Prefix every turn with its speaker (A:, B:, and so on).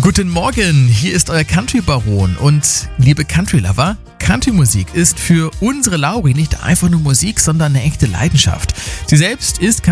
A: Guten Morgen, hier ist euer Country-Baron und liebe Country-Lover, Country-Musik ist für unsere Lauri nicht einfach nur Musik, sondern eine echte Leidenschaft. Sie selbst ist